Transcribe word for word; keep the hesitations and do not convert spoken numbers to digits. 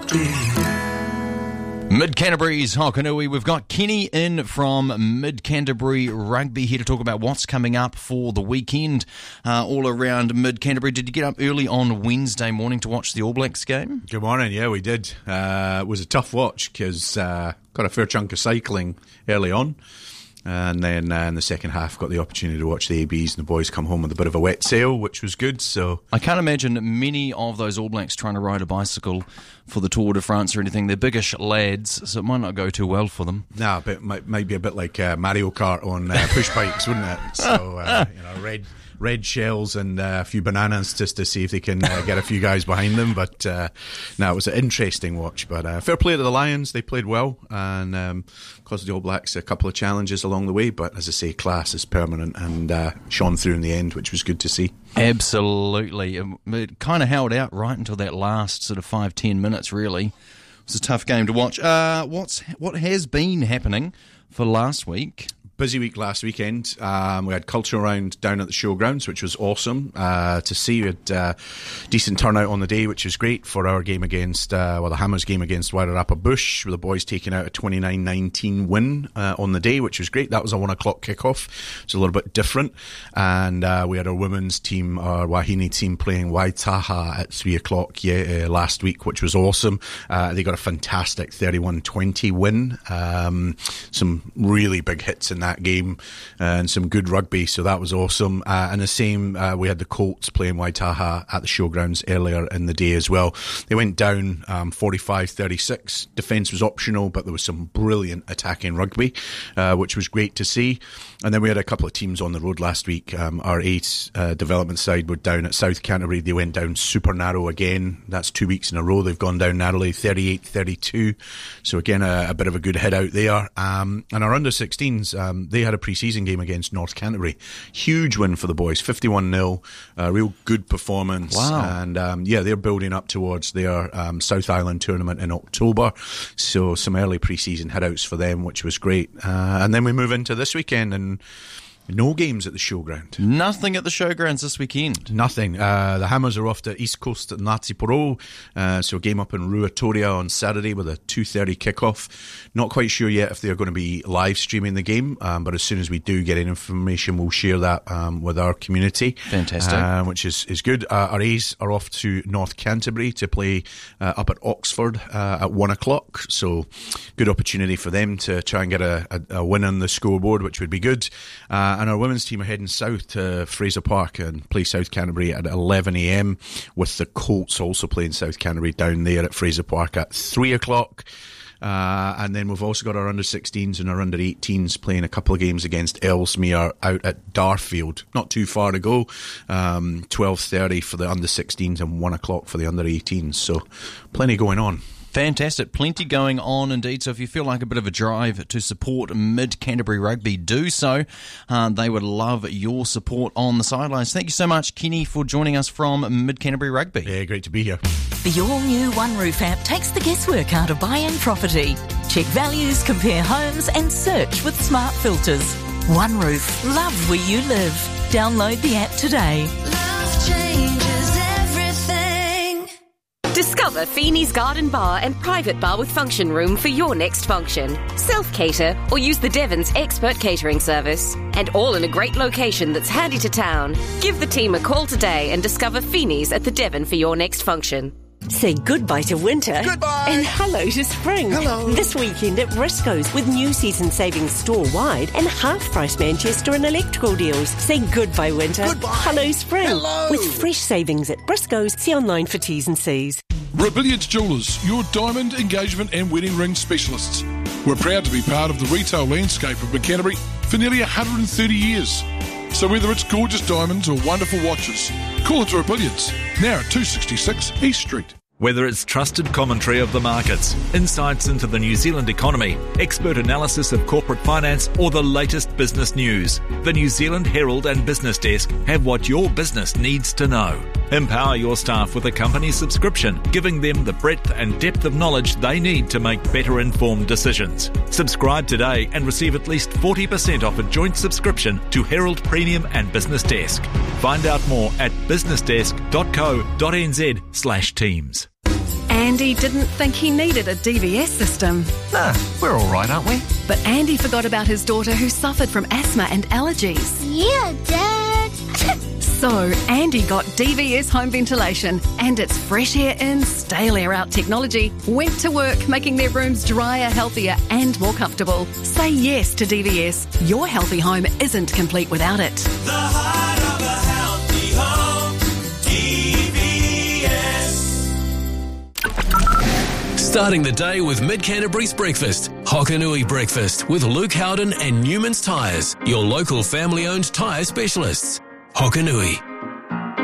Mid-Canterbury's Hokanui. We've got Kenny in from Mid-Canterbury Rugby here to talk about what's coming up for the weekend uh, all around Mid-Canterbury. Did you get up early on Wednesday morning to watch the All Blacks game? Good morning, yeah, we did. Uh, it was a tough watch because uh, got a fair chunk of cycling early on. And then uh, in the second half, got the opportunity to watch the A Bs and the boys come home with a bit of a wet sail, which was good. So I can't imagine many of those All Blacks trying to ride a bicycle for the Tour de France or anything. They're biggish lads, so it might not go too well for them. No, but it might, might be a bit like uh, Mario Kart on uh, push bikes, wouldn't it? So, uh, you know, red red shells and uh, a few bananas just to see if they can uh, get a few guys behind them. But uh, no, it was an interesting watch. But uh, fair play to the Lions. They played well and um, caused the All Blacks a couple of challenges along the way. But as I say, class is permanent and uh, shone through in the end, which was good to see. Absolutely. It kind of held out right until that last sort of five, ten minutes, really. It was a tough game to watch. Uh, what's What has been happening for last week? Busy week last weekend. Um, we had cultural round down at the showgrounds, which was awesome uh, to see. We had uh, decent turnout on the day, which was great for our game against, uh, well, the Hammers game against Wairarapa Bush, with the boys taking out a twenty-nine nineteen win uh, on the day, which was great. That was a one o'clock kickoff. It's a little bit different. And uh, we had our women's team, our Wahine team, playing Waitaha at three o'clock yeah, uh, last week, which was awesome. Uh, they got a fantastic thirty-one twenty win. Um, some really big hits in that game uh, and some good rugby, so that was awesome. Uh, and the same, uh, we had the Colts playing Waitaha at the showgrounds earlier in the day as well. They went down um, forty-five thirty-six. Defence was optional, but there was some brilliant attacking rugby, uh, which was great to see. And then we had a couple of teams on the road last week. Um, our eight uh, development side were down at South Canterbury. They went down super narrow again. That's two weeks in a row they've gone down narrowly, thirty-eight thirty-two. So again, a, a bit of a good hit out there. Um, and our under sixteens, um, they had a pre-season game against North Canterbury. Huge win for the boys, fifty-one nil. Uh, real good performance. Wow. And um, yeah, they're building up towards their um, South Island tournament in October. So some early pre-season hit-outs for them, which was great. Uh, and then we move into this weekend and no games at the showground. Nothing at the showgrounds this weekend. Nothing. Uh, the Hammers are off to East Coast at Ngāti Porou. Uh, so a game up in Ruatoria on Saturday with a two thirty kickoff. Not quite sure yet if they're going to be live streaming the game, um, but as soon as we do get any information, we'll share that um, with our community. Fantastic. Uh, which is, is good. Uh, our A's are off to North Canterbury to play uh, up at Oxford uh, at one o'clock. So good opportunity for them to try and get a, a, a win on the scoreboard, which would be good. Uh, and our women's team are heading south to Fraser Park and play South Canterbury at eleven a.m. with the Colts also playing South Canterbury down there at Fraser Park at three o'clock. Uh, and then we've also got our under sixteens and our under eighteens playing a couple of games against Ellesmere out at Darfield. Not too far to go. Um, twelve thirty for the under sixteens and one o'clock for the under eighteens. So plenty going on. Fantastic. Plenty going on indeed. So if you feel like a bit of a drive to support Mid-Canterbury Rugby, do so. Uh, they would love your support on the sidelines. Thank you so much, Kenny, for joining us from Mid-Canterbury Rugby. Yeah, great to be here. The all-new OneRoof app takes the guesswork out of buying property. Check values, compare homes and search with smart filters. OneRoof. Love where you live. Download the app today. Love changes everything. Discover Feeney's Garden Bar and private bar with function room for your next function. Self-cater or use the Devon's expert catering service. And all in a great location that's handy to town. Give the team a call today and discover Feeney's at the Devon for your next function. Say goodbye to winter. Goodbye. And hello to spring. Hello. This weekend at Briscoe's with new season savings store-wide and half-price Manchester and electrical deals. Say goodbye winter. Goodbye. Hello spring. Hello. With fresh savings at Briscoe's. See online for T's and C's. Rebellions Jewellers, your diamond, engagement and wedding ring specialists. We're proud to be part of the retail landscape of Canterbury for nearly one hundred thirty years. So whether it's gorgeous diamonds or wonderful watches, call it Rebellions, now at two sixty-six East Street. Whether it's trusted commentary of the markets, insights into the New Zealand economy, expert analysis of corporate finance, or the latest business news, the New Zealand Herald and Business Desk have what your business needs to know. Empower your staff with a company subscription, giving them the breadth and depth of knowledge they need to make better informed decisions. Subscribe today and receive at least forty percent off a joint subscription to Herald Premium and Business Desk. Find out more at businessdesk.co.nz slash teams. Andy didn't think he needed a D V S system. Nah, we're all right, aren't we? But Andy forgot about his daughter who suffered from asthma and allergies. Yeah, Dad. So Andy got D V S home ventilation and its fresh air in, stale air out technology went to work making their rooms drier, healthier and more comfortable. Say yes to D V S. Your healthy home isn't complete without it. The heart of a healthy home, D V S. Starting the day with Mid-Canterbury's breakfast. Hokanui Breakfast with Luke Howden and Newman's Tyres, your local family-owned tyre specialists. Hokanui.